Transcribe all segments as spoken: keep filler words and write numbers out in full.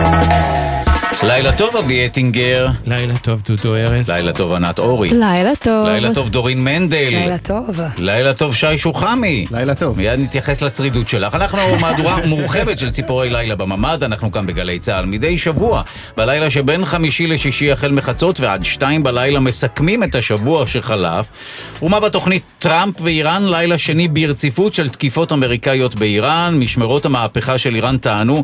לילה טוב אבי אטינגר. לילה טוב דודו ארז. לילה טוב ענת אורי. לילה טוב. לילה טוב דורין מנדל. לילה טוב. לילה טוב שי שוחמי. לילה טוב. מיד נתייחס לצרידות שלך. אנחנו מהדורה מורחבת של ציפורי לילה בממד. אנחנו כאן בגלי צהל מדי שבוע. בלילה שבין חמישי לשישי החל מחצות ועד שתיים בלילה מסכמים את השבוע שחלף. ומה בתוכנית טראמפ ואיראן, לילה שני ברציפות של תקיפות אמריקאיות באיראן. משמרות המהפכה של איראן טענו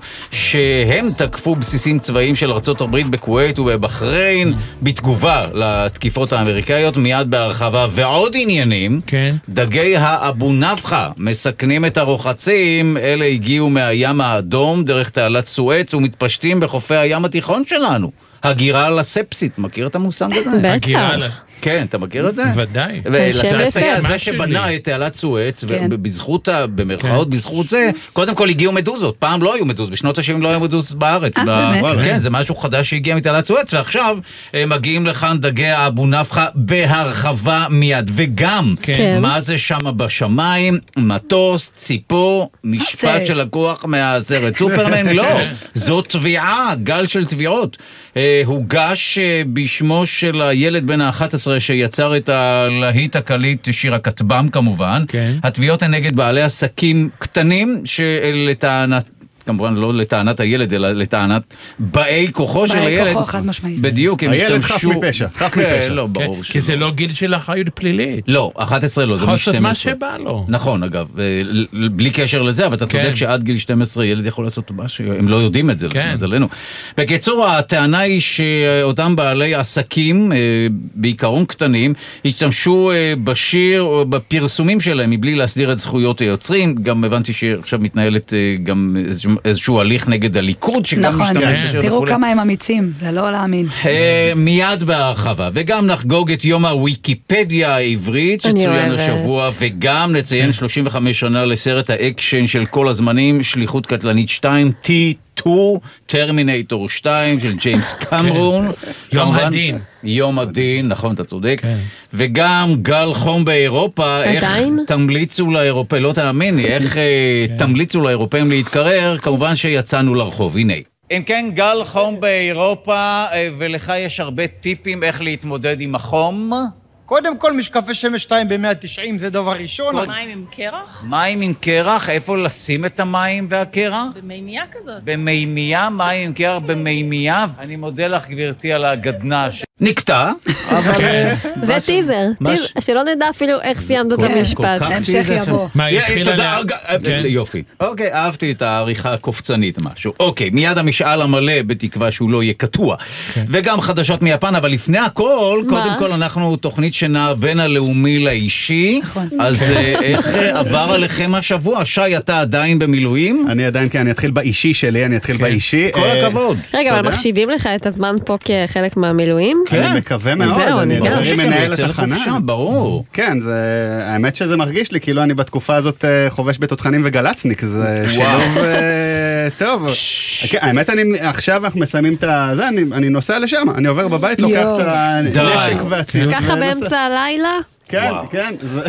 שהם תקפו בסיסים צבאיים של ארצות הברית בכווית ובבחריין בתגובה לתקיפות האמריקאיות. מיד בהרחבה ועוד עניינים. כן. דגי האבו נפחה מסכנים את הרוחצים. אלה הגיעו מהים האדום דרך תעלת סואץ ומתפשטים בחופי הים התיכון שלנו. הגירה לספסית, מכיר את המושג הזה? הגירה בטח. לס... כן, אתה מכיר את זה? ודאי. ולספסית יפה. זה שבנה את תעלת סואץ, כן. ובזכות, במרכאות, בזכות זה, קודם כל הגיעו מדוזות. פעם לא היו מדוזות, בשנות ה-שבעים לא היו מדוזות בארץ. אה, ב- באמת? כן, זה משהו חדש שהגיע מתעלת סואץ, ועכשיו הם מגיעים לכאן דגי האבו נפחה בהרחבה מיד. וגם, כן. מה זה שם בשמיים? מטוס, ציפור, משפט זה? שלקוח מהסרט סופרמן? לא, זו תביעה, גל של תביעות. אה, הוגש אה, בשמו של הילד בן ה-אחת עשרה שיצר את הלהיט הקליט שיר הכתבם כמובן. כן. התביעות הן נגד בעלי עסקים קטנים שלטענת, כמובן לא לטענת הילד, אלא לטענת באי כוחו של באי הילד. כוחו, חד משמעית. בדיוק, הם הילד השתמשו... חף מפשע, חף כן, מפשע. לא, כן, ברור כי זה שלא. לא גיל של אחריות פלילית. לא, אחת עשרה לא, זה יכול לעשות מ-שתים מה עשרה. שבא לו. נכון, אגב, ל- בלי קשר לזה, אבל אתה כן. צודק שעד גיל שתים עשרה ילד יכול לעשות משהו, הם לא יודעים את זה, כן. למזלנו. בקיצור, הטענה היא שאותם בעלי עסקים, אה, בעיקרון קטנים, השתמשו אה, בשיר או בפרסומים שלהם, מבלי להסדיר את זכויות היוצרים. גם הבנתי שעכשיו מתנהלת אה, גם איזשהו, איזשהו הליך נגד הליכוד, שגם נכון, משתמש בשיר תראו וכולי. כמה הם אמיצים, זה לא להאמין. אה, מיד בהרחבה, וגם נחגוג את יום הוויקיפדיה העברית אני שצוין אוהבת. השבוע, וגם נציין שלושים וחמש שנה לסרט האקשן של כל הזמנים, שליחות קטלנית שתיים, טי טו, טרמינטור שתיים של ג'יימס קמרון. יום כמובן, הדין. יום הדין, נכון, אתה צודק. כן. וגם גל חום באירופה. איך עדיין? תמליצו לאירופאים, לא תאמיני, איך אה, תמליצו לאירופאים להתקרר, כמובן שיצאנו לרחוב, הנה. אם כן, גל חום באירופה, אה, ולך יש הרבה טיפים איך להתמודד עם החום. קודם כל, משקפי שמש שתיים ב-מאה ותשעים זה דבר ראשון. מים עם קרח? מים עם קרח, איפה לשים את המים והקרח? במימייה כזאת. במימייה, מים עם קרח במימייה. אני מודה לך גברתי על הגדנה ש... נקטע, אבל... זה טיזר. מה טיזר, ש- שלא נדע אפילו איך סיימת את כל המשפט. כך המשך טיזר יבוא. מה, היא יא, התחילה תודה, לה- אוקיי, כן. יופי. אוקיי, אהבתי את העריכה הקופצנית משהו. אוקיי, מיד המשאל המלא בתקווה שהוא לא יהיה קטוע. וגם חדשות מיפן, אבל לפני הכל, מה? קודם כל אנחנו תוכנית שנעה בין הלאומי לאישי. נכון. אז אה, איך אה, עבר עליכם השבוע? שי, אתה עדיין במילואים? אני עדיין, כן, אני אתחיל באישי שלי, אני אתחיל באישי. כל אה, הכבוד. רגע, אבל תודה. מחשיבים לך את הזמן פה כחלק מהמילואים? אני מקווה מאוד, זהו, אני אני גם. אדבר עם מנהל יוצא התחנה. לחופשה, ברור. כן, זה, האמת שזה מרגיש לי, כאילו אני בתקופה הזאת אה, חובש בתותחנים וגלצניק, זה שילוב אה, טוב. כן, האמת, אני, עכשיו אנחנו מסיימים את זה, אני, אני נוסע לשם, אני עובר בבית, לוקח יואו. את הנשק והציוד. ככה ונוסע. באמצע הלילה? כן, וואו. כן, זה...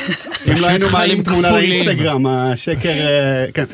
אם לא היינו מעלים חיים תמונה כפולים. לאינסטגרם, השקר, אה, כן.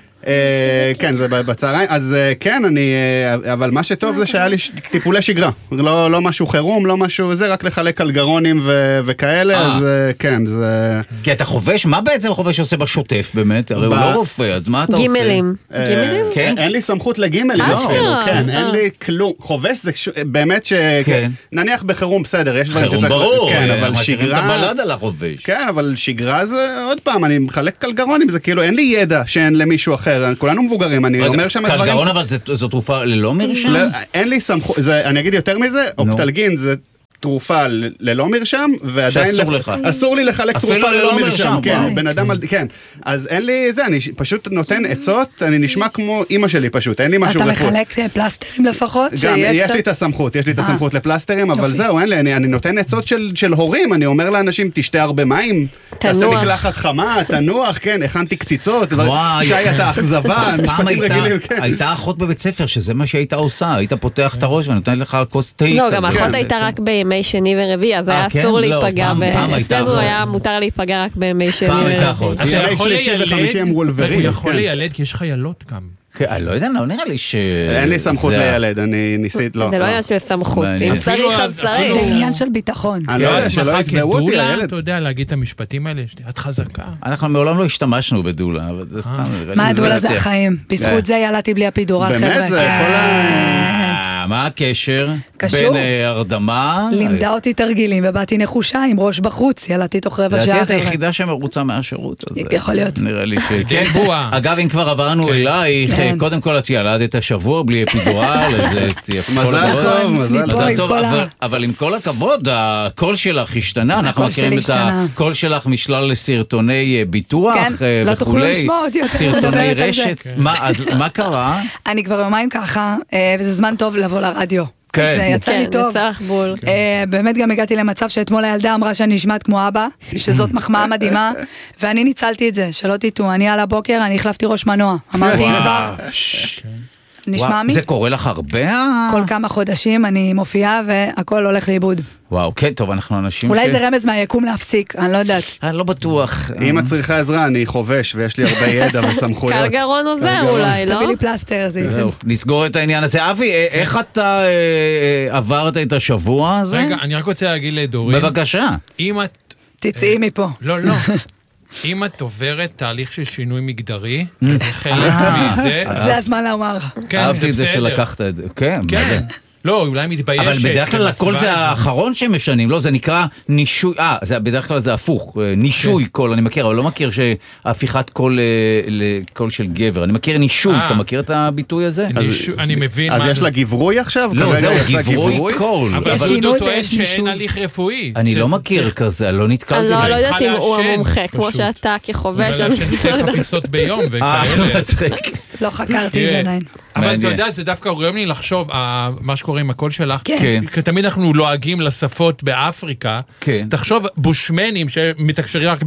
אה, כן, זה בצהריים, אז אה, כן, אני, אה, אבל מה שטוב זה שהיה לי ש- טיפולי שגרה, לא לא משהו חירום, לא משהו זה, רק לחלק קלגרונים ו- וכאלה, אה. אז אה, כן, זה... כי אתה חובש, מה בעצם חובש עושה בשוטף באמת? הרי הוא ב- לא רופא, אז מה אתה עושה? גימלים. אה, גימלים? כן? אין לי סמכות לגימלים, אשכרה. אפילו, כן, אה. אין לי כלום, חובש זה ש- באמת ש... כן. נניח בחירום בסדר, יש דברים חירום שצריך... ברור, כן, אה, אבל מכירים את שגרה... הבלד על החובש. כן, אבל שגרה זה, עוד פעם, אני מחלק קלגרונים, זה כאילו, אין לי ידע שאין למישהו אחר, כולנו מבוגרים, אני אומר שם דברים... קלגרון אבל זה- זו תרופה ללא מרשם? לא, אין לי סמכות, זה- אני אגיד יותר מזה, אופטלגין זה תרופה ל- ללא מרשם, ועדיין... שאסור לח- לך. אסור לי לחלק אפילו תרופה ללא ללא מרשם, מרשם, כן, וואו. בן אדם, על- כן. אז אין לי זה, אני ש- פשוט נותן עצות, אני נשמע כמו אימא שלי פשוט, אין לי משהו אתה רפואי. מחלק אה, פלסטרים לפחות? גם שיהיה יש קצת- לי את הסמכות, יש לי את אה, הסמכות לפלסטרים, אבל יופי. זהו, אין לי, אני, אני נותן עצות של, של הורים, אני אומר לאנשים, תשתה הרבה מים, תעשה תנוח. מקלחת חמה, תנוח, כן, הכנתי קציצות, וואי. שי אתה אכזבה, פעם משפטים הייתה- רגילים, כן. הייתה אחות בבית ספר, שזה מה שהיית עושה, היית פותח את הראש ונותנת לך כוס תה. לא, כזה. גם אחות כן. הייתה רק בימי שני ורביעי, אז אה, היה כן? אסור לא, להיפגע. פעם- ב- פעם הייתה אצלנו אחות. היה מותר להיפגע רק בימי שני פעם הייתה ורביעי. אחות. אתה ימי יכול שלישי לילד, וחמישי הם וולברין, הוא יכול כן. לילד כי יש חיילות גם. אני לא יודע, לא נראה לי ש... אין לי סמכות לילד, אני ניסית, לא. זה לא עניין של סמכות, מעניין. אם צריך אז צריך. זה עניין של ביטחון. אני לא יודע, שלא הסמכה יתבעו אותי, כדולה, הילד. אתה יודע, להגיד את המשפטים האלה, את חזקה. אנחנו מעולם לא השתמשנו בדולה, אבל זה סתם... נראה לי מה הדולה זה יציע. החיים? בזכות זה ילדתי בלי הפידורל, חבר'ה. באמת, זה כל ה... אה, מה הקשר? קשור. בין אה, הרדמה? לימדה אותי תרגילים ובאתי נחושה עם ראש בחוץ, ילדתי תוך רבע לדעתי שעה. את חבר'ה. היחידה שמרוצה מהשירות הזה. יכול להיות. נראה לי שכן. בועה. אגב, אם כבר עברנו אלייך, כן. קודם כל את ילדת השבוע בלי אפידורל, אז תהיה כל מזל הכבוד. טוב, מזל מפה טוב. עם טוב, כל ה- אבל- אבל עם כל הכבוד, הקול שלך השתנה, אנחנו הקול מכירים שלי את השתנה. הקול שלך משלל לסרטוני אה, ביטוח כן, אה, לא תוכלו וכולי. לשמוע אותי יותר, סרטוני מדברת על זה. רשת. מה אז מה קרה? אני כבר יומיים ככה, אה, וזה זמן טוב לבוא לרדיו. כן. זה יצא לי כן, טוב. יצא לך בול. אה, באמת גם הגעתי למצב שאתמול הילדה אמרה שאני נשמעת כמו אבא, שזאת מחמאה מדהימה, ואני ניצלתי את זה, שלא תטעו, אני על הבוקר, אני החלפתי ראש מנוע. אמרתי, אם כבר, נשמע וואו, מי? זה קורה לך הרבה? כל כמה חודשים אני מופיעה והכל הולך לאיבוד. וואו, כן, טוב, אנחנו אנשים ש... אולי זה רמז מהיקום להפסיק, אני לא יודעת. אני לא בטוח. אם את צריכה עזרה, אני חובש, ויש לי הרבה ידע וסמכויות. קל גרון עוזר קל גרון. אולי, לא? תביא לי פלסטר, זה ייתן. זהו, נסגור את העניין הזה. אבי, אה, איך אתה אה, אה, עברת את השבוע הזה? רגע, אני רק רוצה להגיד לדורין, בבקשה. אם את... תצאי מפה. לא, לא. אם את עוברת תהליך של שינוי מגדרי, זה חלק מזה. זה הזמן לומר. כן, אהבתי את זה בסדר. שלקחת את זה. כן, מה זה? כן. לא, אולי מתביישת. אבל בדרך כלל הכל כמצווה זה את האחרון שמשנים, לא? זה נקרא נישוי, אה, זה- בדרך כלל זה הפוך, אה, נישוי קול, אני מכיר, אבל לא מכיר שהפיכת קול אה, לקול של גבר, אני מכיר נישוי, אה. אתה מכיר את הביטוי הזה? נישוי- אני מבין אז מה... יש לה גברוי עכשיו? לא, כרגע זהו, היא עושה גברוי קול. אבל יש דודו שינוי טוען ויש שאין נישוי. הליך רפואי. אני לא שזה מכיר צריך- כזה, לא אני נתקלתי לא בזה. לא יודעת אם צריכה הוא לעשן, המומחה, כמו פשוט. שאתה כחובש. אבל אני לעשן לא שתי יודעת. חפיסות ביום אה, וכאלה. מצחיק. לא חקרתי את זה תראה, עדיין. אבל אתה מעניין. יודע, זה דווקא גורם לי לחשוב, אה, מה שקורה עם הקול שלך, כן. כן. כי תמיד אנחנו לועגים לשפות באפריקה, כן. תחשוב בושמנים שמתקשרים רק ב...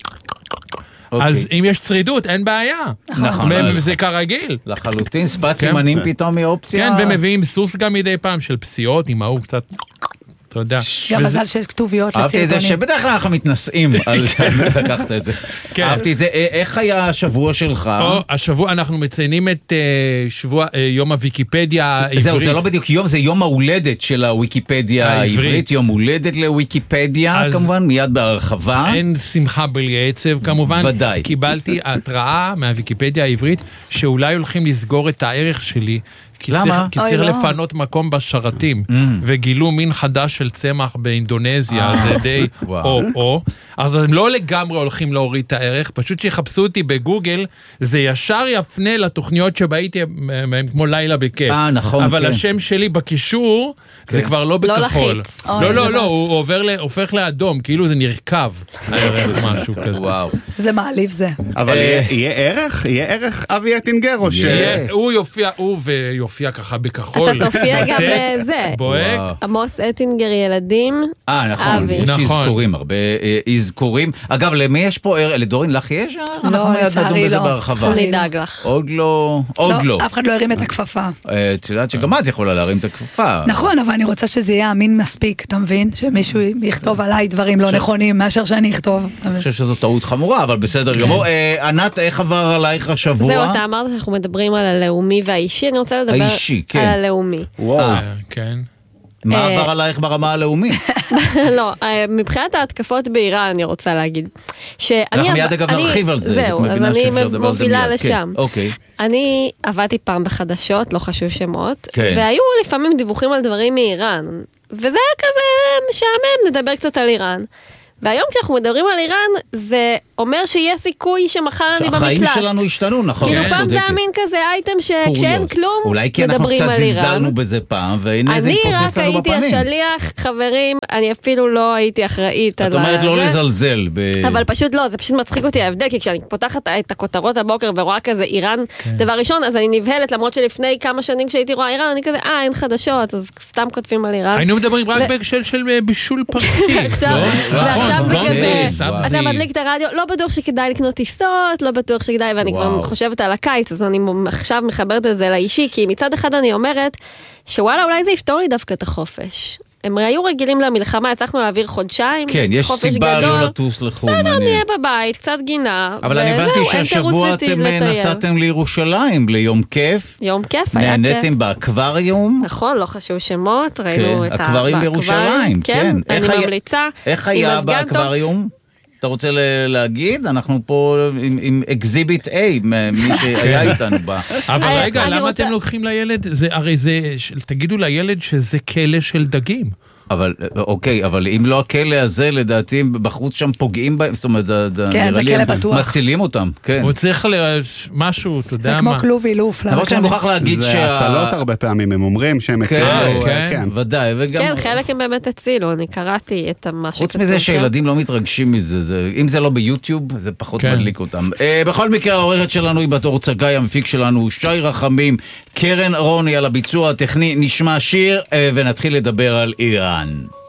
אוקיי. אז אם יש צרידות, אין בעיה. נכון. מ- זה כרגיל. לחלוטין, שפת כן. סימנים פתאום היא אופציה. כן, ומביאים סוס גם מדי פעם של פסיעות, עם ההוא קצת, אתה יודע. גם וזה- מזל שיש כתוביות אהבתי את זה לסרטונים. שבדרך כלל אנחנו מתנסים על זה, לקחת את זה. כן. אהבתי את זה. אה, איך היה השבוע שלך? או, השבוע אנחנו מציינים את אה, שבוע, אה, יום הוויקיפדיה העברית. זהו, זה לא בדיוק יום, זה יום ההולדת של הוויקיפדיה העברית. העברית, יום הולדת לוויקיפדיה, אז- כמובן, מיד בהרחבה. אין שמחה בלי עצב כמובן. ודאי. קיבלתי התראה מהוויקיפדיה העברית שאולי הולכים לסגור את הערך שלי. כי למה? צריך, כי אוי, צריך לא. לפנות מקום בשרתים, וגילו מין חדש של צמח באינדונזיה, זה די וואו. או-או. אז הם לא לגמרי הולכים להוריד את הערך, פשוט שיחפשו אותי בגוגל, זה ישר יפנה לתוכניות שבהייתי מהם כמו לילה בכיף. אה, נכון, אבל כן. השם שלי בקישור, זה כבר לא בכחול. לחיץ. אוי, לא, זה לא, לא, באס. הוא עובר ל- הופך לאדום, כאילו זה נרקב, הערך משהו כזה. וואו. זה מעליב זה. אבל אה. יהיה- יהיה ערך? יהיה ערך אבי אטינגר או ש... יהיה. הוא יופיע, הוא ויופיע ככה בכחול. אתה תופיע גם בצק, בזה. בוהק. וואו. עמוס אטינגר ילדים. אה, נכון, אבי. יש נכון. אזכורים, הרבה אה, אזכורים. אגב, למי יש פה, ער- לדורין, לך יש? אנחנו מיד לצערי נדון בזה לא. בהרחבה. אני אדאג לך. עוד לא, עוד לא. אף אחד לא הרים את הכפפה. אה, את יודעת שגם את יכולה להרים את הכפפה. נכון, אבל אני רוצה שזה יהיה אמין מספיק, אתה מבין? שמישהו יכתוב עליי דברים לא נכונים מאשר שאני אכתוב. אני חושב שזו טעות חמורה, אבל בסדר גמור. אה, ענת, איך עבר עלייך השבוע? זהו, אתה אמרת שאנחנו מדברים על הלאומי והאישי, אני רוצה לדבר האישי, כן. על הלאומי. וואו. אה, אה, כן. מה אה, עבר עלייך ברמה הלאומית? לא, אה, מבחינת ההתקפות באיראן, אני רוצה להגיד. שאני אנחנו עב- מיד אגב אני- נרחיב על זה. את זהו, אז מבינה אני שאפשר לדבר על זה מובילה מיד. לשם. כן, אוקיי. אני עבדתי פעם בחדשות, לא חשוב שמות, כן. והיו לפעמים דיווחים על דברים מאיראן, וזה היה כזה משעמם, נדבר קצת על איראן. והיום כשאנחנו מדברים על איראן, זה אומר שיש סיכוי שמחר אני במקלט. שהחיים שלנו השתנו, נכון. כאילו את פעם זה צודקת. היה מין כזה אייטם שכשאין קוריוז. כלום, אולי כי אנחנו מדברים קצת על איראן. זלזלנו בזה פעם, והנה זה אני התפוצץ רק לנו הייתי בפנים. השליח, חברים, אני אפילו לא הייתי אחראית על את אומרת לא זה. לזלזל. ב- אבל פשוט לא, זה פשוט מצחיק אותי ההבדל, כי כשאני פותחת את הכותרות הבוקר ורואה כזה איראן, דבר ראשון, אז אני נבהלת, למרות שלפני כמה שנים כשהייתי רואה איראן, אני כזה, אה, אין חדשות, אז סתם כותבים על איראן. היינו מדברים רק ו- בהקשר של אה, בישול פרסי. עכשיו- לא? ועכשיו נכון, זה נכון, כזה, אה, סבזי. אתה מדליק את הרדיו, לא בטוח שכדאי לקנות טיסות, לא בטוח שכדאי, ואני כבר וואו. חושבת על הקיץ, אז אני עכשיו מחברת את זה לאישי, כי מצד אחד אני אומרת, שוואלה, אולי זה יפתור לי דווקא את החופש. הם היו רגילים למלחמה, הצלחנו להעביר חודשיים, כן, יש חופש סיבה גדול. לא לטוס לחו"ל, בסדר, מעניין. נהיה בבית, קצת גינה, אבל אני הבנתי שהשבוע אתם נסעתם לירושלים, ליום כיף. יום כיף, היה כיף. נהניתם באקווריום. נכון, לא חשוב שמות, ראינו כן, את ה... אקווריום בירושלים, כן. אני איך היה- ממליצה. איך עם היה מזגן טוב. באקווריום? אתה רוצה ל- להגיד? אנחנו פה עם- עם אקזיביט A, מי שהיה איתנו בה. אבל אה, רגע, אני למה רוצה- אתם לוקחים לילד? זה, הרי זה, ש- תגידו לילד שזה כלא של דגים. אבל אוקיי, אבל אם לא הכלא הזה, לדעתי בחוץ שם פוגעים בהם, זאת אומרת, זה, זה, כן, נראה זה לי כלא הם בטוח. מצילים אותם, כן. הוא צריך ל... משהו, אתה יודע זה מה. כמו כלוב אילוף. למרות שאני מוכרח להגיד זה שה... הצלות הרבה פעמים, הם אומרים שהם כן, הצילו, כן. כן. ודאי, וגם... כן, חלק הם באמת הצילו, אני קראתי את מה שכתוב. חוץ מזה שילדים לא מתרגשים מזה, זה, אם זה לא ביוטיוב, זה פחות כן. מדליק אותם. Uh, בכל מקרה, העורכת שלנו היא בתור צגי, המפיק שלנו הוא שי רחמים, קרן רוני על הביצוע הטכני, נשמע שיר uh, ונתחיל לדבר על איראן.